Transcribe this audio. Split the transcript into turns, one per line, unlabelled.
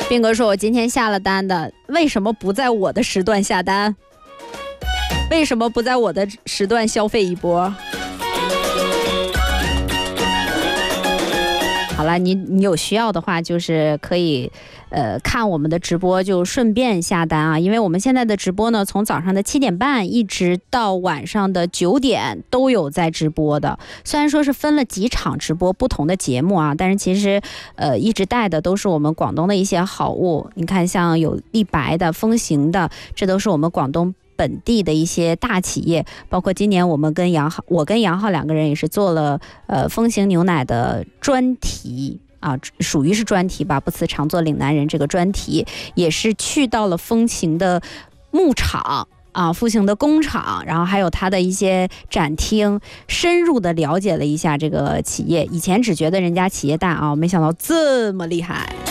斌哥说：“我今天下了单的，为什么不在我的时段下单？为什么不在我的时段消费一波？”好了，你有需要的话，就是可以，看我们的直播就顺便下单啊，因为我们现在的直播呢，从早上的7点半一直到晚上的9点都有在直播的。虽然说是分了几场直播，不同的节目啊，但是其实，一直带的都是我们广东的一些好物。你看，像有立白的、风行的，这都是我们广东本地的一些大企业，包括今年我跟杨浩两个人也是做了风行牛奶的专题啊，属于是专题吧，不辞常作岭南人这个专题，也是去到了风行的牧场啊，风行的工厂，然后还有它的一些展厅，深入的了解了一下这个企业。以前只觉得人家企业大啊，没想到这么厉害。